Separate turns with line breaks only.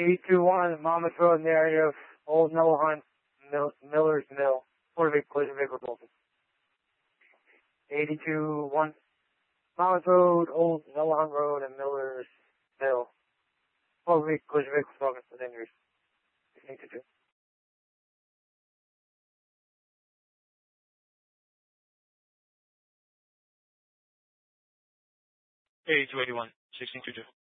821 Monmouth Road in the area of Old Nullahan Miller's Mill. Motor collision vehicle resulted. 821 Monmouth Road, Old Nullahan Road, and Miller's Mill. Motor collision vehicle resulted with injuries. 1622.
8281, 1622.